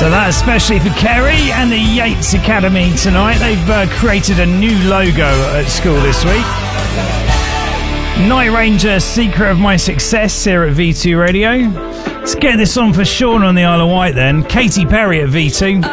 So that's especially for Kerry and the Yates Academy tonight. They've created a new logo at school this week. Night Ranger, Secret of My Success here at V2 Radio. Let's get this on for Sean on the Isle of Wight then. Katy Perry at V2.